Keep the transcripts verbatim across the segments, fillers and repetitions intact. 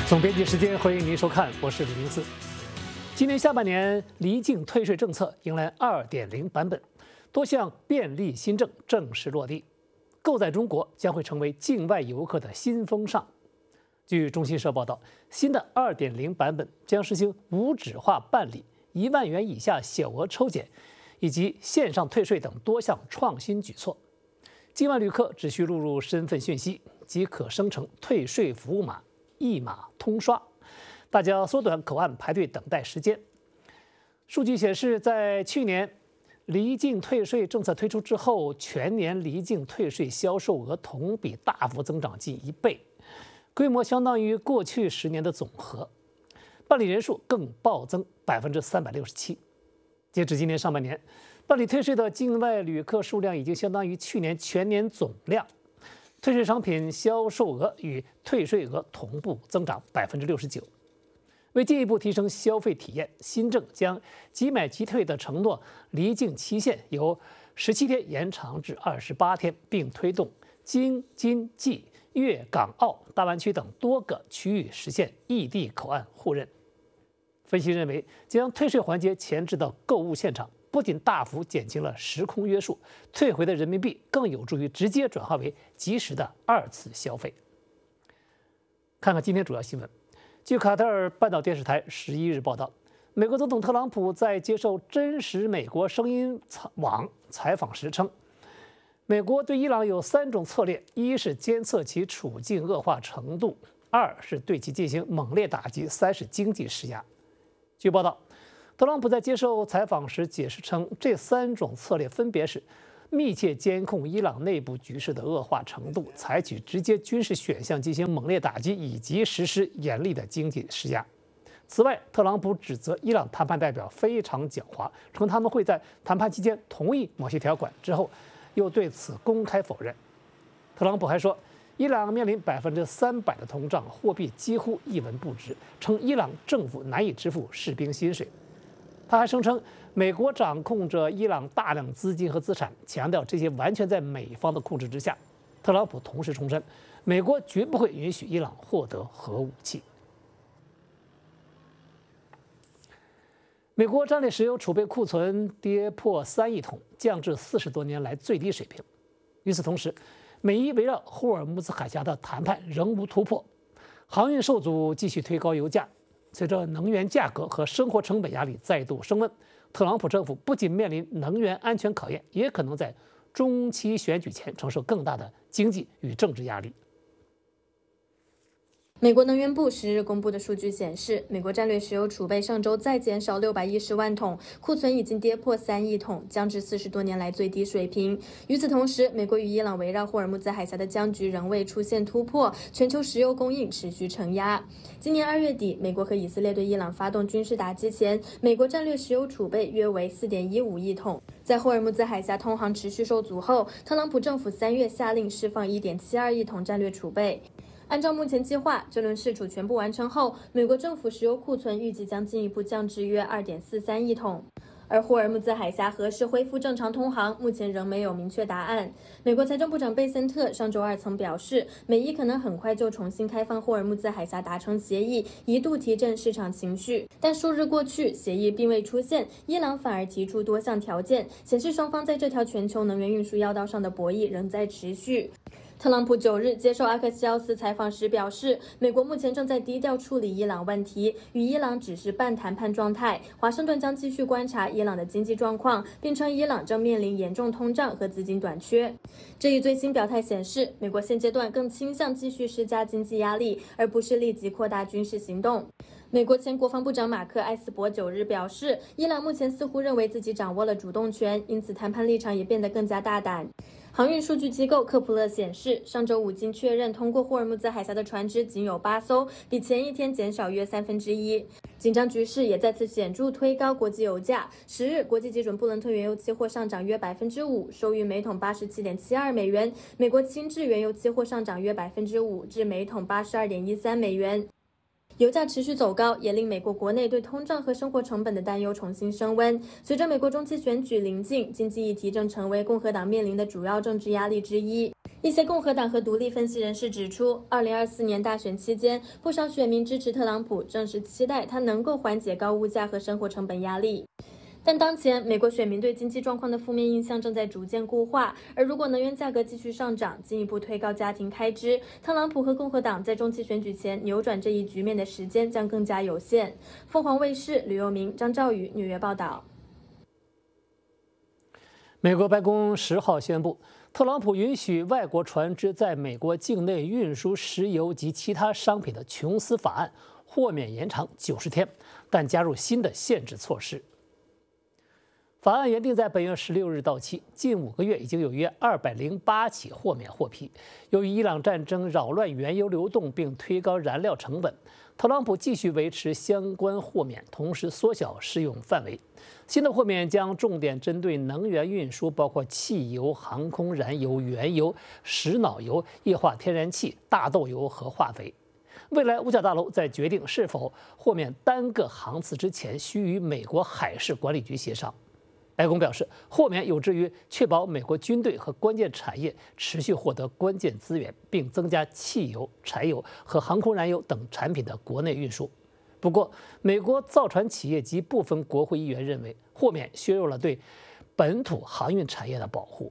总编辑时间，欢迎您收看，我是李明思。今年下半年，离境退税政策迎来 二点零 版本，多项便利新政正式落地，购在中国将会成为境外游客的新风尚。据中新社报道，新的 二点零 版本将实行无纸化办理、一万元以下小额抽检以及线上退税等多项创新举措。境外旅客只需录入身份讯息，即可生成退税服务码，一码通刷，大家缩短口岸排队等待时间。数据显示，在去年离境退税政策推出之后，全年离境退税销售额同比大幅增长近一倍，规模相当于过去十年的总和，办理人数更暴增百分之三百六十七。截至今年上半年，办理退税的境外旅客数量已经相当于去年全年总量。退税商品销售额与退税额同步增长百分之六十九。为进一步提升消费体验，新政将即买即退的承诺离境期限由十七天延长至二十八天，并推动京、津、冀、粤、港澳大湾区等多个区域实现异地口岸互认。分析认为，将退税环节前置到购物现场，不仅大幅减轻了时空约束，退回的人民币更有助于直接转化为及时的二次消费。看看今天主要新闻。据卡特尔半岛电视台十一日报道，美国总统特朗普在接受真实美国声音网采访时称，美国对伊朗有三种策略：一是监测其处境恶化程度；二是对其进行猛烈打击；三是经济施压。据报道，特朗普在接受采访时解释称，这三种策略分别是密切监控伊朗内部局势的恶化程度，采取直接军事选项进行猛烈打击，以及实施严厉的经济施压。此外，特朗普指责伊朗谈判代表非常狡猾，称他们会在谈判期间同意某些条款，之后又对此公开否认。特朗普还说，伊朗面临百分之三百的通胀，货币几乎一文不值，称伊朗政府难以支付士兵薪水。他还声称，美国掌控着伊朗大量资金和资产，强调这些完全在美方的控制之下。特朗普同时重申，美国绝不会允许伊朗获得核武器。美国战略石油储备库存跌破三亿桶，降至四十多年来最低水平。与此同时，美伊围绕霍尔木兹海峡的谈判仍无突破，航运受阻继续推高油价。随着能源价格和生活成本压力再度升温，特朗普政府不仅面临能源安全考验，也可能在中期选举前承受更大的经济与政治压力。 美国能源部十日公布的数据显示，美国战略石油储备上周再减少六百一十万桶，库存已经跌破三亿桶，降至四十多年来最低水平。与此同时，美国与伊朗围绕霍尔木兹海峡的僵局仍未出现突破，全球石油供应持续承压。今年二月底，美国和以色列对伊朗发动军事打击前，美国战略石油储备约为 四点一五亿桶。在霍尔木兹海峡通航持续受阻后，特朗普政府三月下令释放 一点七二亿桶战略储备。按照目前计划，这轮释储全部完成后，美国政府石油库存预计将进一步降至约 二点四三亿桶。而霍尔木兹海峡何时恢复正常通航，目前仍没有明确答案。美国财政部长贝森特上周二曾表示，美伊可能很快就重新开放霍尔木兹海峡达成协议，一度提振市场情绪。但数日过去，协议并未出现，伊朗反而提出多项条件，显示双方在这条全球能源运输要道上的博弈仍在持续。特朗普九日接受阿克西奥斯采访时表示，美国目前正在低调处理伊朗问题，与伊朗只是半谈判状态。华盛顿将继续观察伊朗的经济状况，并称伊朗正面临严重通胀和资金短缺。这一最新表态显示，美国现阶段更倾向继续施加经济压力，而不是立即扩大军事行动。美国前国防部长马克·埃斯珀九日表示，伊朗目前似乎认为自己掌握了主动权，因此谈判立场也变得更加大胆。航运数据机构科普勒显示，上周五经确认通过霍尔木兹海峡的船只仅有八艘，比前一天减少约三分之一。紧张局势也再次显著推高国际油价。十日，国际基准布伦特原油期货上涨约百分之五，收于每桶八十七点七二美元；美国轻质原油期货上涨约百分之五，至每桶八十二点一三美元。油价持续走高，也令美国国内对通胀和生活成本的担忧重新升温。随着美国中期选举临近，经济议题正成为共和党面临的主要政治压力之一。 一些共和党和独立分析人士指出，二零二四年大选期间，不少选民支持特朗普，正是期待他能够缓解高物价和生活成本压力。但当前，美国选民对经济状况的负面印象正在逐渐固化，而如果能源价格继续上涨，进一步推高家庭开支，特朗普和共和党在中期选举前扭转这一局面的时间将更加有限。凤凰卫视吕佑明、张兆宇纽约报道。 美国白宫十号宣布，特朗普允许外国船只在美国境内运输石油及其他商品的琼斯法案豁免延长九十天，但加入新的限制措施。法案原定在本月十六日到期，近五个月已经有约二百零八起豁免获批。由于伊朗战争扰乱原油流动并推高燃料成本，特朗普继续维持相关豁免，同时缩小适用范围。新的豁免将重点针对能源运输，包括汽油、航空燃油、原油、石脑油、液化天然气、大豆油和化肥。未来五角大楼在决定是否豁免单个航次之前，需与美国海事管理局协商。白宫表示，豁免有助于确保美国军队和关键产业持续获得关键资源，并增加汽油、柴油和航空燃油等产品的国内运输。不过，美国造船企业及部分国会议员认为，豁免削弱了对本土航运产业的保护。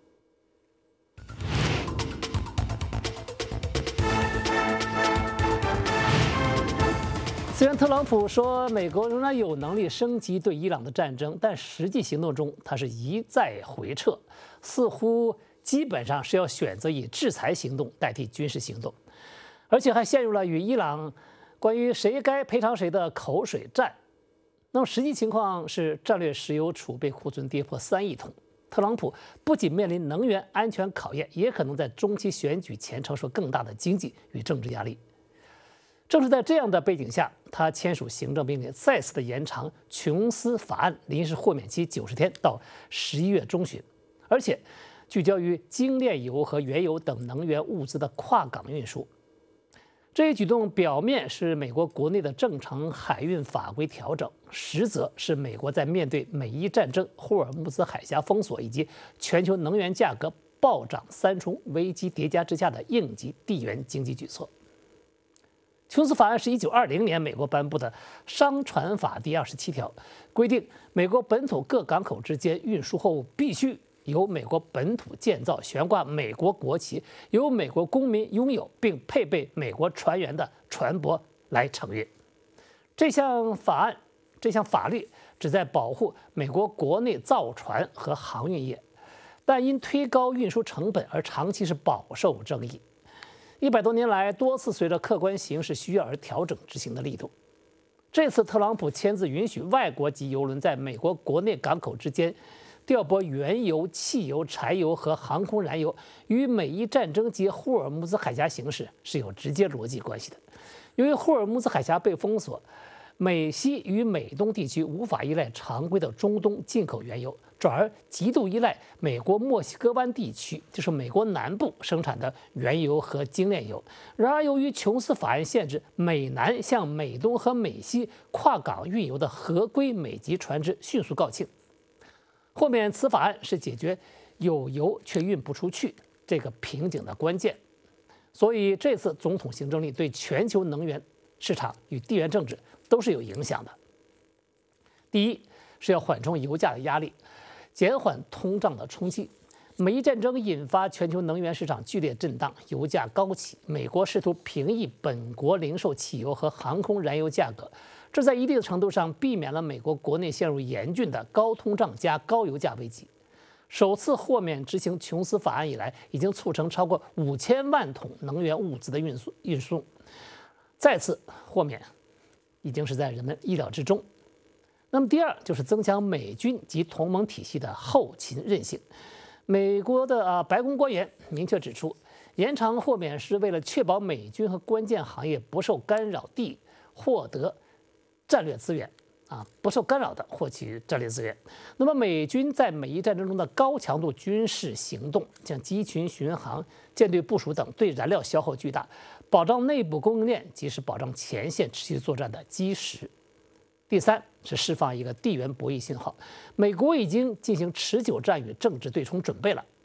虽然特朗普说美国仍然有能力升级对伊朗的战争，但实际行动中他是一再回撤，似乎基本上是要选择以制裁行动代替军事行动，而且还陷入了与伊朗关于谁该赔偿谁的口水战。那么实际情况是，战略石油储备库存跌破三亿桶，特朗普不仅面临能源安全考验，也可能在中期选举前承受更大的经济与政治压力。正是在这样的背景下，他签署行政命令，再次的延长琼斯法案临时豁免期九十天到十一月中旬，而且聚焦于精炼油和原油等能源物资的跨港运输。这一举动表面是美国国内的正常海运法规调整，实则是美国在面对美伊战争、霍尔木兹海峡封锁以及全球能源价格暴涨三重危机叠加之下的应急地缘经济举措。琼斯法案是一九二零年美国颁布的商船法第二十七条，规定美国本土各港口之间运输货物必须由美国本土建造、悬挂美国国旗、由美国公民拥有并配备美国船员的船舶来承运。这项法案、这项法律旨在保护美国国内造船和航运业，但因推高运输成本而长期是饱受争议。一百多年来，多次随着客观形势需要而调整执行的力度。这次特朗普签字允许外国籍邮轮在美国国内港口之间调拨原油、汽油、柴油和航空燃油，与美伊战争及霍尔木兹海峡形势是有直接逻辑关系的。由于霍尔木兹海峡被封锁，美西与美东地区无法依赖常规的中东进口原油，转而极度依赖美国墨西哥湾地区，就是美国南部生产的原油和精炼油。然而，由于琼斯法案限制美南向美东和美西跨港运油的合规美籍船只迅速告罄，豁免此法案是解决有油却运不出去这个瓶颈的关键。所以，这次总统行政令对全球能源市场与地缘政治都是有影响的。第一是要缓冲油价的压力，减缓通胀的冲击。美伊战争引发全球能源市场剧烈震荡，油价高企。美国试图平抑本国零售汽油和航空燃油价格，这在一定程度上避免了美国国内陷入严峻的高通胀加高油价危机。首次豁免执行琼斯法案以来，已经促成超过五千万桶能源物资的运输运输。再次豁免已经是在人们意料之中。那么第二就是增强美军及同盟体系的后勤韧性。美国的啊白宫官员明确指出，延长豁免是为了确保美军和关键行业不受干扰地获得战略资源啊，不受干扰的获取战略资源。那么美军在美伊战争中的高强度军事行动，像机群巡航、舰队部署等，对燃料消耗巨大，保障内部供应链即是保障前线持续作战的基石。第三是释放一个地缘博弈信号，美国已经进行持久战与政治对冲准备了。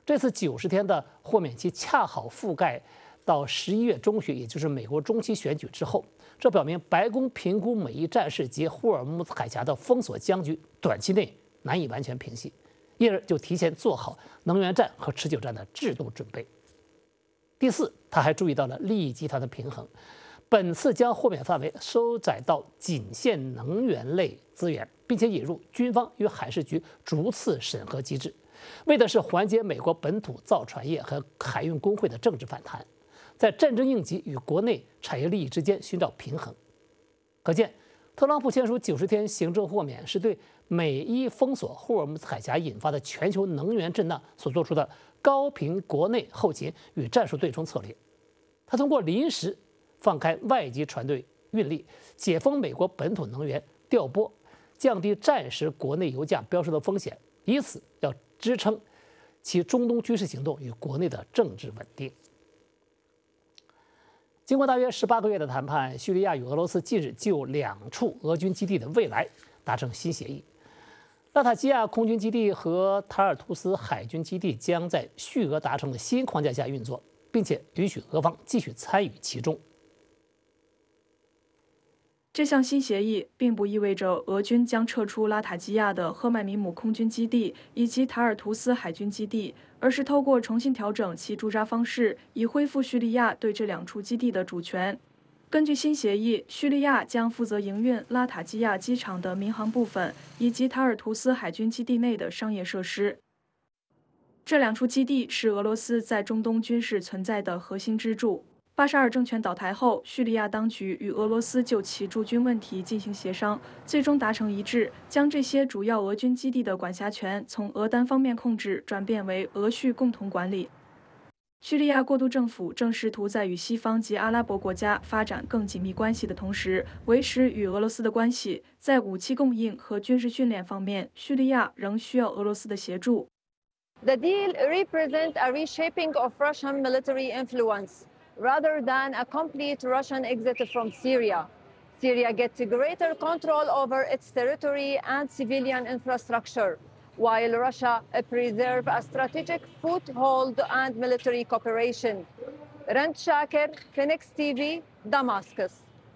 这次九十天的豁免期恰好覆盖到十一月中旬，也就是美国中期选举之后。这表明白宫评估美伊战事及霍尔木兹海峡的封锁僵局短期内难以完全平息，因而就提前做好能源战和持久战的制度准备。第四，他还注意到了利益集团的平衡，本次将豁免范围收窄到仅限能源类资源，并且引入军方与海事局逐次审核机制，为的是缓解美国本土造船业和海运工会的政治反弹，在战争应急与国内产业利益之间寻找平衡。可见，特朗普签署九十天行政豁免是对美伊封锁霍尔木兹海峡引发的全球能源震荡所做出的高频国内后勤与战术对冲策略。他通过临时放开外籍船队运力，解封美国本土能源调拨，降低战时国内油价飙升的风险，以此要支撑其中东军事行动与国内的政治稳定。经过大约十八个月的谈判，叙利亚与俄罗斯近日就两处俄军基地的未来达成新协议。拉塔基亚空军基地和塔尔图斯海军基地将在叙俄达成的新框架下运作，并且允许俄方继续参与其中。 这项新协议并不意味着俄军将撤出拉塔基亚的赫麦米姆空军基地以及塔尔图斯海军基地，而是透过重新调整其驻扎方式，以恢复叙利亚对这两处基地的主权。根据新协议，叙利亚将负责营运拉塔基亚机场的民航部分以及塔尔图斯海军基地内的商业设施。这两处基地是俄罗斯在中东军事存在的核心支柱。巴沙尔政权倒台后，叙利亚当局与俄罗斯就其驻军问题进行协商，最终达成一致，将这些主要俄军基地的管辖权从俄单方面控制转变为俄叙共同管理。叙利亚过渡政府正试图在与西方及阿拉伯国家发展更紧密关系的同时，维持与俄罗斯的关系。在武器供应和军事训练方面，叙利亚仍需要俄罗斯的协助。 The deal represents a reshaping of Russian military influence, rather than a complete Russian exit from Syria. Syria gets greater control over its territory and civilian infrastructure, while Russia preserves a strategic foothold and military cooperation. Rand Shakir, Phoenix T V, Damascus.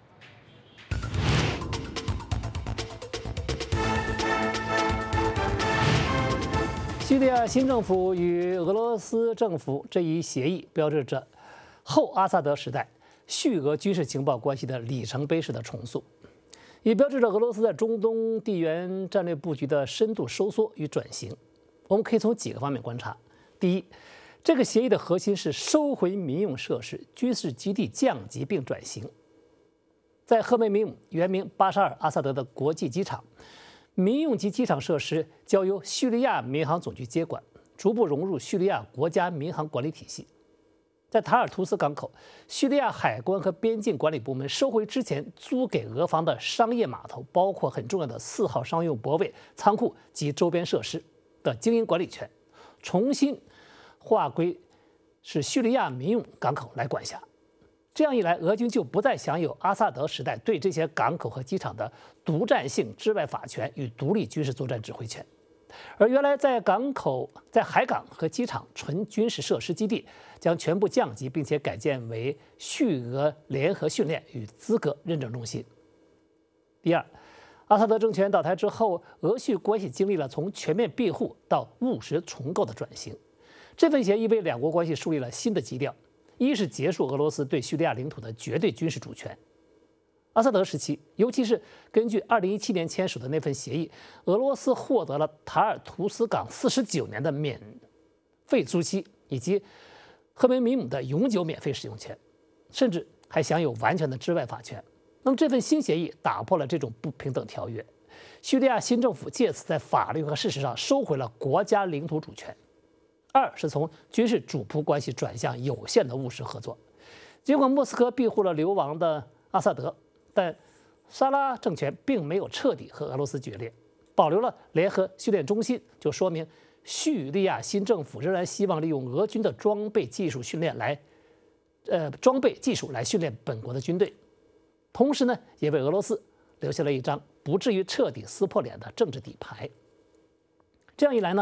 叙利亚新政府与俄罗斯政府这一协议，标志着后阿萨德时代叙俄军事情报关系的里程碑式的重塑，也标志着俄罗斯在中东地缘战略布局的深度收缩与转型。我们可以从几个方面观察：第一，这个协议的核心是收回民用设施、军事基地降级并转型。在赫梅米姆（原名巴沙尔·阿萨德）的国际机场，民用级机场设施交由叙利亚民航总局接管，逐步融入叙利亚国家民航管理体系。在塔尔图斯港口，叙利亚海关和边境管理部门收回之前租给俄方的商业码头，包括很重要的四号商用泊位、仓库及周边设施的经营管理权，重新划归是叙利亚民用港口来管辖。这样一来，俄军就不再享有阿萨德时代对这些港口和机场的独占性治外法权与独立军事作战指挥权。而原来在港口、在海港和机场纯军事设施基地将全部降级，并且改建为叙俄联合训练与资格认证中心。第二，阿萨德政权倒台之后，俄叙关系经历了从全面庇护到务实重构的转型。这份协议为两国关系树立了新的基调：一是结束俄罗斯对叙利亚领土的绝对军事主权。阿萨德时期，尤其是根据二零一七年签署的那份协议，俄罗斯获得了塔尔图斯港四十九年的免费租期，以及赫梅米姆的永久免费使用权，甚至还享有完全的治外法权。那么这份新协议打破了这种不平等条约，叙利亚新政府借此在法律和事实上收回了国家领土主权。二是从军事主仆关系转向有限的务实合作。尽管莫斯科庇护了流亡的阿萨德，但沙拉政权并没有彻底和俄罗斯决裂，保留了联合训练中心，就说明叙利亚新政府仍然希望利用俄军的装备技术训练来，呃，装备技术来训练本国的军队，同时呢，也为俄罗斯留下了一张不至于彻底撕破脸的政治底牌。这样一来呢，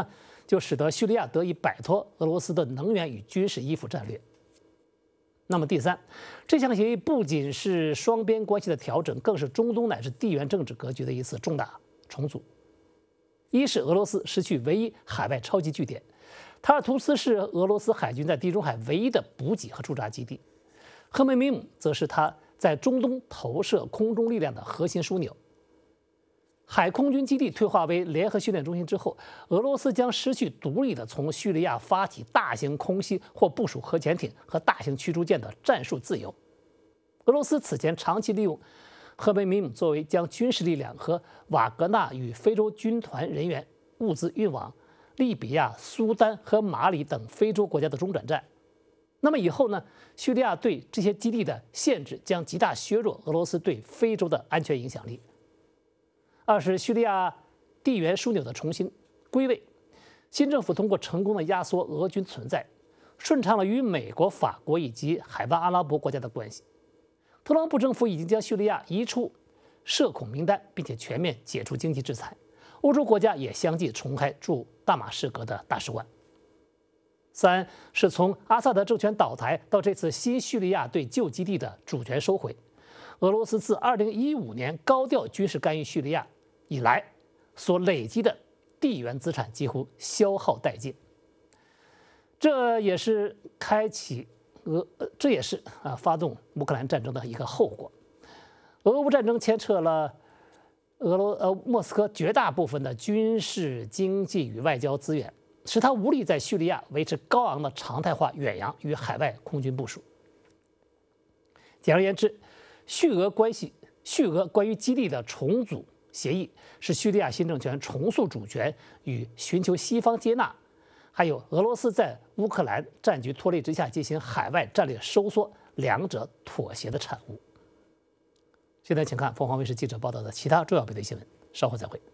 就使得叙利亚得以摆脱俄罗斯的能源与军事依附战略。那么第三，这项协议不仅是双边关系的调整，更是中东乃至地缘政治格局的一次重大重组。一是俄罗斯失去唯一海外超级据点，塔尔图斯是俄罗斯海军在地中海唯一的补给和驻扎基地，赫梅米姆则是它在中东投射空中力量的核心枢纽。海空军基地退化为联合训练中心之后，俄罗斯将失去独立的从叙利亚发起大型空袭或部署核潜艇和大型驱逐舰的战术自由。俄罗斯此前长期利用赫梅米姆作为将军事力量和瓦格纳与非洲军团人员物资运往利比亚、苏丹和马里等非洲国家的中转站。那么以后呢？叙利亚对这些基地的限制将极大削弱俄罗斯对非洲的安全影响力。二是叙利亚地缘枢纽的重新归位，新政府通过成功的压缩俄军存在，顺畅了与美国、法国以及海湾阿拉伯国家的关系。特朗普政府已经将叙利亚移出涉恐名单，并且全面解除经济制裁。欧洲国家也相继重开驻大马士革的大使馆。三是从阿萨德政权倒台到这次新叙利亚对旧基地的主权收回，俄罗斯自二零一五年高调军事干预叙利亚以来所累积的地缘资产几乎消耗殆尽。这也是开启俄，这也是啊发动乌克兰战争的一个后果。俄乌战争牵扯了俄罗呃莫斯科绝大部分的军事、经济与外交资源，使他无力在叙利亚维持高昂的常态化远洋与海外空军部署。简而言之，叙俄关系、叙俄关于基地的重组协议，是叙利亚新政权重塑主权与寻求西方接纳，还有俄罗斯在乌克兰战局拖累之下进行海外战略收缩，两者妥协的产物。现在请看凤凰卫视记者报道的其他重要媒体新闻，稍后再会。